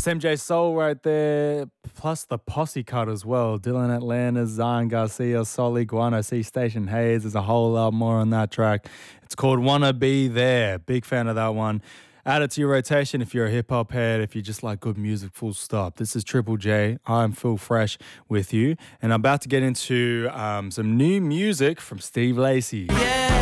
That's MJ Soul right there, plus the Posse Cut as well. Dylan Atlantis, Zion Garcia, Sol Iguana, C Station Hayes. There's a whole lot more on that track. It's called Wanna Be There. Big fan of that one. Add it to your rotation if you're a hip hop head, if you just like good music, full stop. This is Triple J. I'm Phil Fresh with you, and I'm about to get into some new music from Steve Lacy. Yeah.